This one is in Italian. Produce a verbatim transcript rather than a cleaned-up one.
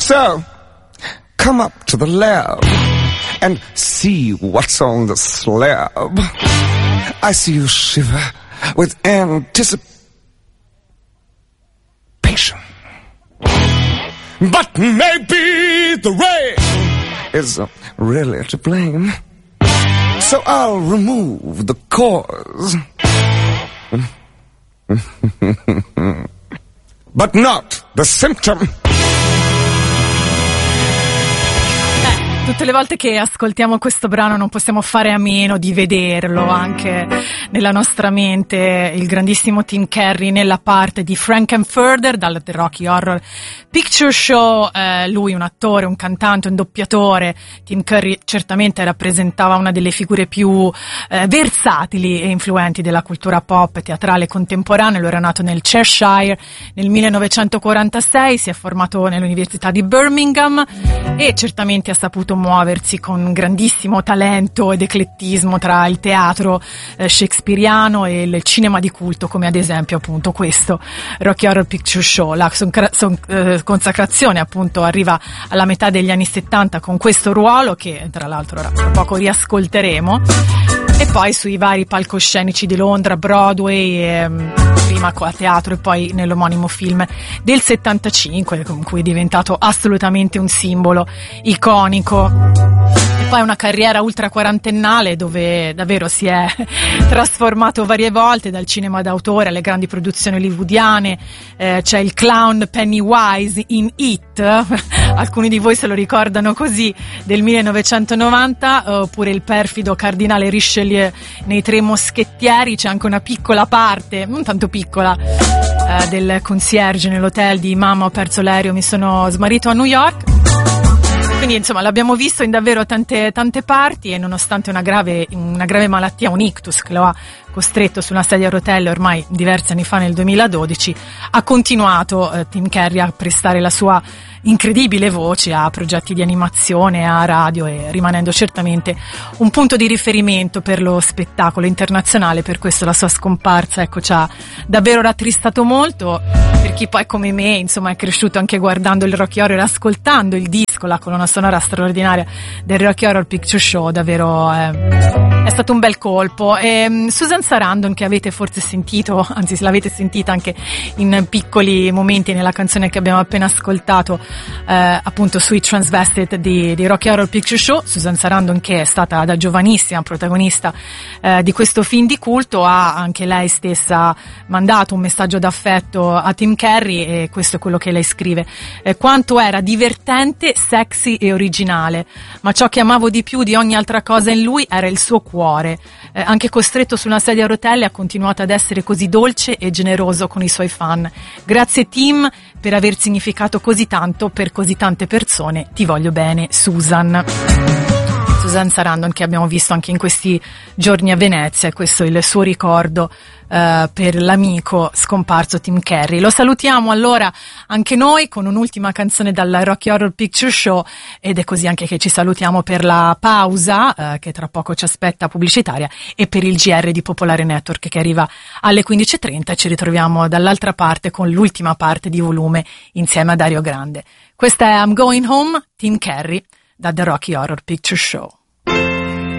So, come up to the lab and see what's on the slab. I see you shiver with anticipation. But maybe the rain is really to blame. So I'll remove the cause. But not the symptom. Tutte le volte che ascoltiamo questo brano non possiamo fare a meno di vederlo anche nella nostra mente, il grandissimo Tim Curry nella parte di Frankenfurter dal The Rocky Horror Picture Show. Eh, lui un attore, un cantante, un doppiatore. Tim Curry certamente rappresentava una delle figure più eh, versatili e influenti della cultura pop teatrale contemporanea. Lui era nato nel Cheshire nel millenovecentoquarantasei, si è formato nell'Università di Birmingham e certamente ha saputo muoversi con grandissimo talento ed eclettismo tra il teatro eh, shakespeariano e il cinema di culto, come ad esempio appunto questo Rocky Horror Picture Show. La son, son, eh, consacrazione appunto arriva alla metà degli anni settanta con questo ruolo che tra l'altro tra poco riascolteremo, e poi sui vari palcoscenici di Londra, Broadway, ehm, prima a teatro e poi nell'omonimo film del settantacinque, con cui è diventato assolutamente un simbolo iconico. E poi una carriera ultra quarantennale dove davvero si è trasformato varie volte, dal cinema d'autore alle grandi produzioni hollywoodiane. Eh, c'è il clown Pennywise in It, alcuni di voi se lo ricordano così, del millenovecentonovanta, oppure il perfido cardinale Richelieu nei Tre Moschettieri. C'è anche una piccola parte, non tanto piccola, eh, del concierge nell'hotel di "Mamma, ho perso l'aereo, mi sono smarrito a New York". Quindi insomma l'abbiamo visto in davvero tante tante parti, e nonostante una grave, una grave malattia, un ictus che lo ha costretto su una sedia a rotelle ormai diversi anni fa, nel duemiladodici, ha continuato eh, Tim Curry a prestare la sua incredibile voce a progetti di animazione, a radio, e rimanendo certamente un punto di riferimento per lo spettacolo internazionale. Per questo la sua scomparsa, ecco, ci ha davvero rattristato molto. Per chi poi come me insomma è cresciuto anche guardando il Rocky Horror e ascoltando il disco, la colonna sonora straordinaria del Rocky Horror Picture Show, davvero eh, è stato un bel colpo. E Susan Sarandon, che avete forse sentito, anzi se l'avete sentita anche in piccoli momenti nella canzone che abbiamo appena ascoltato, eh, appunto Sweet Transvestite di, di Rocky Horror Picture Show. Susan Sarandon, che è stata da giovanissima protagonista eh, di questo film di culto, ha anche lei stessa mandato un messaggio d'affetto a Tim Curry, e questo è quello che lei scrive: eh, quanto era divertente, sexy e originale, ma ciò che amavo di più di ogni altra cosa in lui era il suo cuore. Eh, anche costretto su una sedia a rotelle ha continuato ad essere così dolce e generoso con i suoi fan. Grazie Tim per aver significato così tanto per così tante persone, ti voglio bene, Susan. Susan Sarandon, che abbiamo visto anche in questi giorni a Venezia, e questo è il suo ricordo uh, per l'amico scomparso Tim Curry. Lo salutiamo allora anche noi con un'ultima canzone dal Rocky Horror Picture Show, ed è così anche che ci salutiamo per la pausa uh, che tra poco ci aspetta pubblicitaria, e per il G R di Popolare Network che arriva alle quindici e trenta, e ci ritroviamo dall'altra parte con l'ultima parte di volume insieme a Dario Grande. Questa è I'm Going Home, Tim Curry, da The Rocky Horror Picture Show.